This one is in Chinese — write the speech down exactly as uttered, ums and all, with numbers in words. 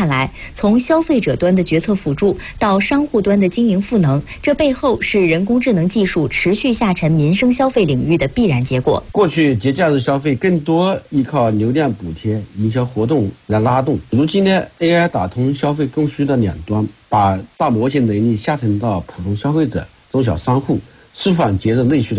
看来，从消费者端的决策辅助到商户端的经营赋能，这背后是人工智能技术持续下沉民生消费领域的必然结果。 过去节假日消费更多依靠流量补贴、营销活动来拉动，如今呢 ，A I 打通消费供需的两端，把大模型能力下沉到普通消费者、中小商户，释放节日内需的